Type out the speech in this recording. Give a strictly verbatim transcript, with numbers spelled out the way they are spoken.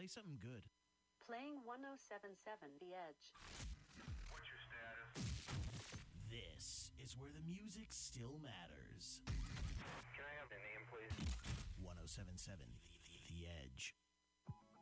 Play something good. Playing one oh seven point seven The Edge. What's your status? This is where the music still matters. Can I have the name, please? one oh seven point seven The Edge.